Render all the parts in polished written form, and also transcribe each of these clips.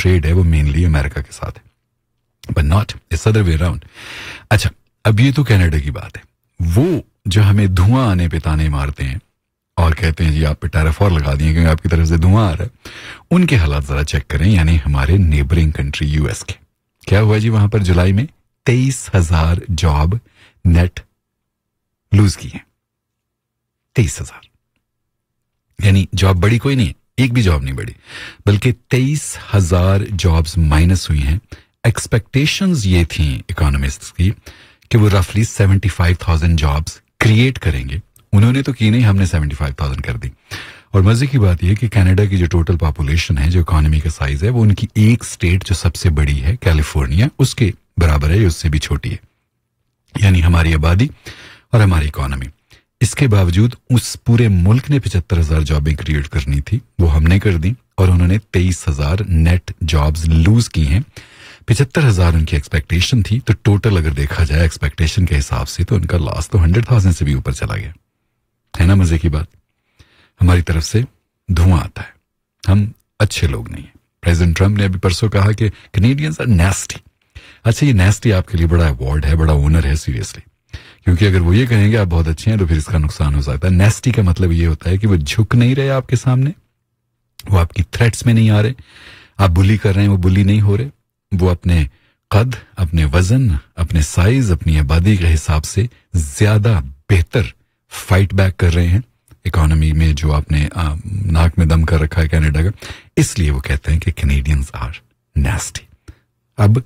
Trade है वो mainly America के साथ है, but not it's other way around. अच्छा, अब ये तो कनाडा की बात है। वो जो हमें धुआं आने पे ताने मारते हैं और कहते हैं जी आप पे टैरिफ और लगा दिए क्योंकि आपकी तरफ से धुआं आ रहा है, उनके हालात जरा चेक करें, यानी हमारे नेबरिंग कंट्री यूएस के। क्या हुआ जी वहां पर जुलाई में 23,000 जॉब नेट लूज की है। 23,000, यानी जॉब बढ़ी कोई नहीं है, एक भी जॉब नहीं बढ़ी, बल्कि 23,000 जॉब्स माइनस हुई हैं। एक्सपेक्टेशंस ये थी इकोनॉमिस्ट्स की कि वो रफली 75,000 जॉब्स क्रिएट करेंगे। उन्होंने तो की नहीं, हमने 75,000 कर दी। और मजे की बात यह कि कनाडा की जो टोटल पॉपुलेशन है, जो इकोनॉमी का साइज है, वो उनकी एक स्टेट जो सबसे बड़ी है कैलिफोर्निया, उसके बराबर है, उससे भी छोटी है, यानी हमारी आबादी और हमारी इकोनॉमी। इसके बावजूद उस पूरे मुल्क ने 75,000 जॉबें क्रिएट करनी थी, वो हमने कर दी, और उन्होंने 23,000 नेट जॉब्स लूज की हैं। 75,000 उनकी एक्सपेक्टेशन थी, तो टोटल अगर देखा जाए एक्सपेक्टेशन के हिसाब से तो उनका लॉस तो 100,000 से भी ऊपर चला गया है ना। मजे की बात, हमारी तरफ से धुआं आता है, हम अच्छे लोग नहीं हैं। प्रेसिडेंट ट्रंप ने अभी परसों कहा कि कैनेडियंस आर नेस्टी। अच्छा, ये नेस्टी आपके लिए बड़ा अवार्ड है, बड़ा ऑनर है सीरियसली, क्योंकि अगर वो ये कहेंगे आप बहुत अच्छे हैं तो फिर इसका नुकसान हो सकता है। नेस्टी का मतलब ये होता है कि वो झुक नहीं रहे आपके सामने, वो आपकी थ्रेट्स में नहीं आ रहे, आप बुली कर रहे हैं वो बुली नहीं हो रहे, वो अपने कद, अपने वजन, अपने साइज, अपनी आबादी के हिसाब से ज्यादा बेहतर फाइट बैक कर रहे हैं इकोनॉमी में जो आपने नाक में दम कर रखा है कनाडा का। इसलिए वो कहते हैं कि कैनेडियंस आर नेस्टी। अब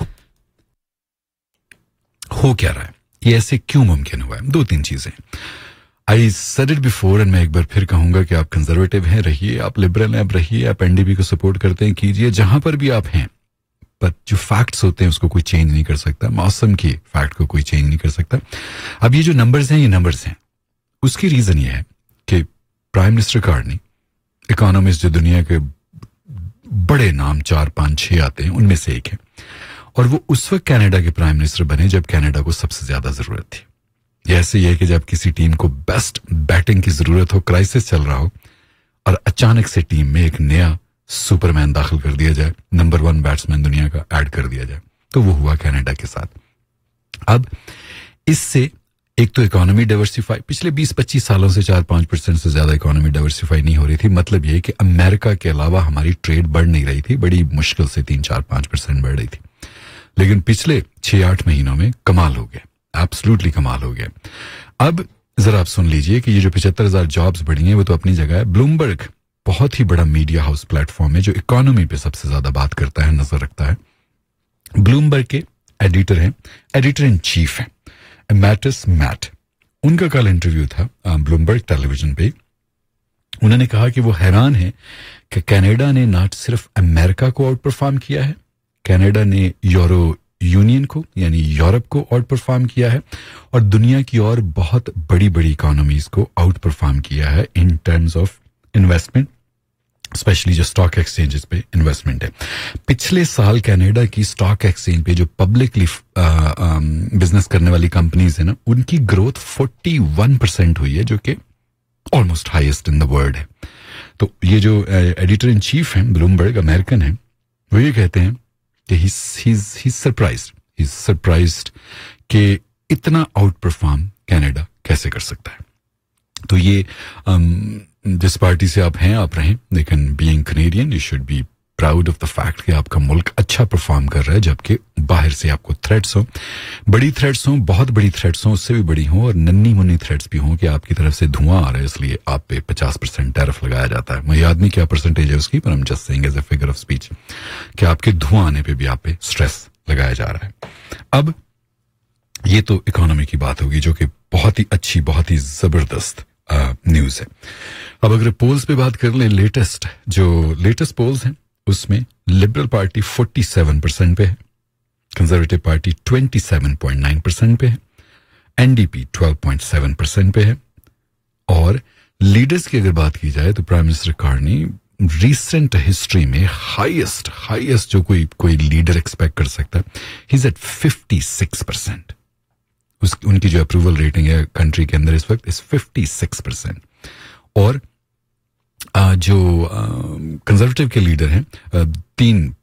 हो क्या रहा है, ये ऐसे क्यों मुमकिन हुआ है? 2-3 चीजें। I said it before and मैं एक बार फिर कहूंगा कि आप कंजर्वेटिव हैं रहिए, आप लिबरल हैं अब रहिए, आप एनडीपी को सपोर्ट करते हैं कीजिए, जहां पर भी आप हैं, पर जो फैक्ट्स होते हैं उसको कोई चेंज नहीं कर सकता, मौसम की फैक्ट को कोई चेंज नहीं कर सकता। अब ये जो नंबर्स हैं, ये नंबर्स हैं, उसकी रीजन ये है कि प्राइम मिनिस्टर कार्नी, इकोनॉमिस्ट जो दुनिया के बड़े नाम 4, 5, 6 आते हैं उनमें से एक है, और वो उस वक्त कनाडा के प्राइम मिनिस्टर बने जब कनाडा को सबसे ज्यादा जरूरत थी। ये ऐसे ही है कि जब किसी टीम को बेस्ट बैटिंग की जरूरत हो, क्राइसिस चल रहा हो, और अचानक से टीम में एक नया सुपरमैन दाखिल कर दिया जाए, नंबर 1 बैट्समैन दुनिया का ऐड कर दिया जाए, तो वो हुआ कनाडा के साथ। अब इससे एक तो इकोनॉमी डाइवर्सिफाई, पिछले 20-25 सालों से 4-5% से ज्यादा इकोनॉमी डाइवर्सिफाई नहीं हो रही थी। मतलब ये कि अमेरिका के अलावा हमारी ट्रेड बढ़ नहीं रही थी, बड़ी मुश्किल से 3-4-5% बढ़ रही थी, लेकिन पिछले 6-8 महीनों में कमाल हो गया, एब्सोल्युटली कमाल हो गया। अब जरा आप सुन लीजिए कि ये जो 75,000 जॉब्स बढ़ी हैं वो तो अपनी जगह है। ब्लूमबर्ग बहुत ही बड़ा मीडिया हाउस प्लेटफॉर्म है जो इकोनॉमी पे सबसे ज्यादा बात करता है, नजर रखता है। ब्लूमबर्ग के एडिटर हैं, एडिटर इन चीफ हैं मैटिस मैट। उनका कल इंटरव्यू था ब्लूमबर्ग टेलीविजन पे। उन्होंने कहा कि वो हैरान है कि कनाडा ने ना सिर्फ अमेरिका को आउट परफॉर्म किया है, कनाडा ने यूरो यूनियन को यानी यूरोप को आउट परफॉर्म किया है, और दुनिया की और बहुत बड़ी बड़ी इकोनॉमीज को आउट परफॉर्म किया है in terms of investment, specially जो स्टॉक एक्सचेंजेस पे इन्वेस्टमेंट है। पिछले साल कनाडा की स्टॉक एक्सचेंज पे जो पब्लिकली बिजनेस करने वाली कंपनीज है ना, उनकी ग्रोथ 41% हुई है, जो कि almost highest in the world है। तो ये जो एडिटर इन चीफ हैं ब्लूमबर्ग, अमेरिकन हैं, वो ये कहते हैं कि ही सरप्राइज्ड कि इतना आउट परफॉर्म कनाडा कैसे कर सकता है। तो ये जिस पार्टी से आप हैं आप रहें, लेकिन being Canadian you should be proud of the fact कि आपका मुल्क अच्छा परफॉर्म कर रहा है, जबकि बाहर से आपको थ्रेट्स हो, बड़ी थ्रेट्स हो, बहुत बड़ी थ्रेट्स हो, उससे भी बड़ी हो, और नन्नी मुन्नी थ्रेट्स भी हो कि आपकी तरफ से धुआं आ रहा है, इसलिए आप पे 50% टैरिफ लगाया जाता है। मैं याद नहीं क्या परसेंटेज है उसकी, पर हम just saying as a figure of speech कि आपके धुआं आने पे भी आप पे स्ट्रेस लगाया जा रहा है। अब ये तो इकोनॉमी की बात होगी, जो कि बहुत ही अच्छी, बहुत ही जबरदस्त न्यूज है। अब अगर पोल्स पे बात कर लें, लेटेस्ट पोल्स हैं उसमें लिबरल पार्टी 47% पे है, कंजर्वेटिव पार्टी 27.9% पे है, एनडीपी 12.7% पे है, और लीडर्स की अगर बात की जाए तो prime minister Carney recent history में हाईएस्ट जो कोई लीडर एक्सपेक्ट कर सकता है, ही इज एट 56%। उनकी जो अप्रूवल रेटिंग है कंट्री के अंदर इस वक्त इस 56%। और जो कंजर्वेटिव के लीडर हैं, 3